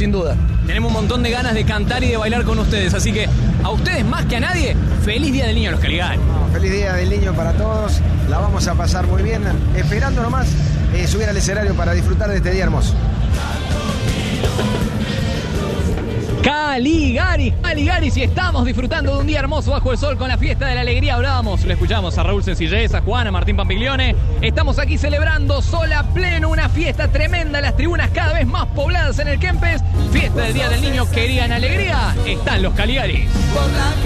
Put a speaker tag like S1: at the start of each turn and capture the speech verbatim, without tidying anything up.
S1: sin duda.
S2: Tenemos un montón de ganas de cantar y de bailar con ustedes, así que a ustedes más que a nadie, feliz Día del Niño a los Caligari.
S3: Feliz Día del Niño para todos, la vamos a pasar muy bien, esperando nomás eh, subir al escenario para disfrutar de este día hermoso.
S2: Caligari, Caligari, si estamos disfrutando de un día hermoso bajo el sol con la fiesta de la alegría, hablábamos, lo escuchamos a Raúl Sencillez, a Juana, a Martín Pampiglione. Estamos aquí celebrando sol a pleno, una fiesta tremenda, las tribunas cada vez más pobladas en el Kempes. Fiesta del Día del Niño, querían alegría, están los Caligaris.